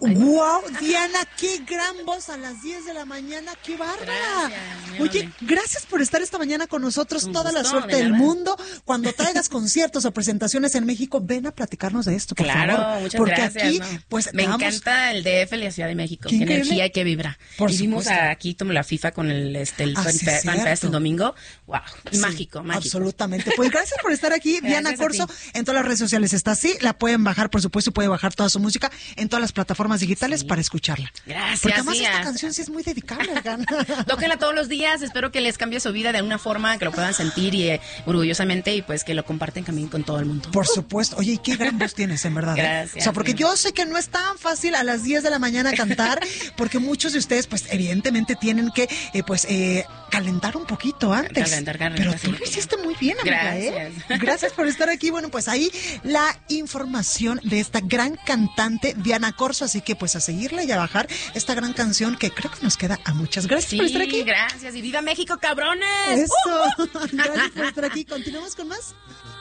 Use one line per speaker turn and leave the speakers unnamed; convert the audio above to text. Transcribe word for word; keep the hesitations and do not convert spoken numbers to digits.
¡Wow! Diana, qué gran voz a las diez de la mañana, qué bárbara. Oye, gracias por estar esta mañana con nosotros,
Un
toda
gusto,
la suerte
de
del
nada.
mundo. Cuando traigas conciertos o presentaciones en México, ven a platicarnos de esto, por
Claro,
favor.
muchas
Porque
gracias.
aquí,
¿no?
pues,
me
vamos-
encanta el D F y la Ciudad de México.
Qué
Qué
increíble.
energía y qué vibra.
Por
y vimos
supuesto.
aquí como la FIFA con el este el
Ah,
Fan,
sí,
Fe- Fan
cierto.
Fest el domingo. Wow,
Sí,
mágico, mágico.
Absolutamente. Pues gracias por estar aquí, Diana
Gracias a
Corso.
ti.
En todas las redes sociales está así. La pueden bajar, por supuesto, y puede bajar toda su música en todas las plataformas digitales
Sí.
para escucharla.
Gracias,
Porque además
sí,
esta
a-
canción sí es muy dedicable, oigan.
Tóquenla todos los días, espero que les cambie su vida de una forma que lo puedan sentir y eh, orgullosamente y pues que lo comparten también con todo el mundo.
Por supuesto. Oye, ¿y qué gran voz tienes, en verdad? eh?
Gracias,
O sea, porque
sí.
yo sé que no es tan fácil a las diez de la mañana cantar, porque muchos de ustedes, pues, evidentemente tienen que, eh, pues, eh, calentar un poquito antes.
Calentar, calentar,
Pero tú
sí.
lo hiciste muy bien, amiga, ¿eh?
Gracias.
Gracias por estar aquí. Bueno, pues ahí la información de esta gran cantante, Diana Corso. Así que, pues, a seguirla y a bajar esta gran canción que creo que nos queda a muchas. Gracias
Sí,
por estar aquí.
gracias y viva México, cabrones.
Eso. Gracias por estar aquí. Continuamos con más.